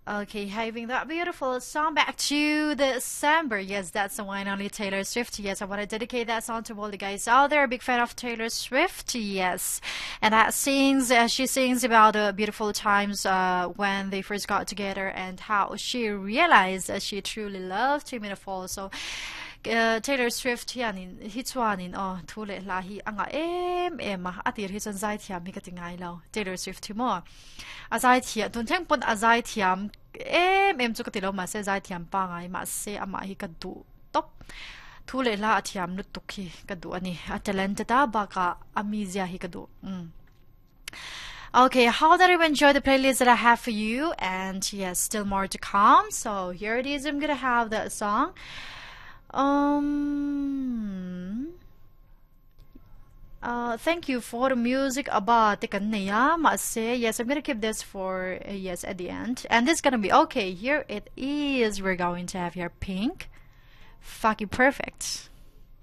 Okay, having that beautiful song back to December. Yes, that's the one only Taylor Swift. Yes, I want to dedicate that song to all the guys out there. Big fan of Taylor Swift. Yes, and she sings about the beautiful times when they first got together and how she realized that she truly loved Two Minute Fall. So Taylor Swift hianin hi chuanin thule la hi anga em atir hi chan zai thiam mi ka tingai lo Taylor Swift hi mo azai thia tun theng pon azai thiam em chu ka tilo ma se zai thiam pa ngai ma se ama hi ka du top thule la thiam nu tukhi ka du ani a talent ta ba ka amizia hi ka du Okay, how did you enjoy the playlist that I have for you? And yes, still more to come. So here it is. I'm gonna have that song. Um. Thank you for the music about Tikannaya Mase. Yes, I'm gonna keep this for yes at the end, and this is gonna be okay. Here it is. We're going to have here Pink, fucking perfect.